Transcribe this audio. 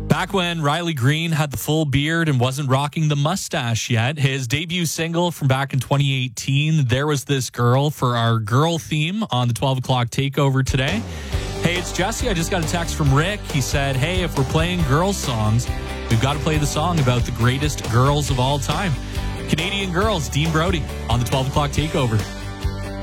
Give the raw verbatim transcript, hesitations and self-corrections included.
Back when Riley Green had the full beard and wasn't rocking the mustache yet, his debut single from back in twenty eighteen, There Was This Girl, for our girl theme on the twelve o'clock takeover today. Hey, it's Jesse. I just got a text from Rick. He said, hey, if we're playing girl songs, we've got to play the song about the greatest girls of all time. Canadian Girls, Dean Brody on the twelve o'clock takeover.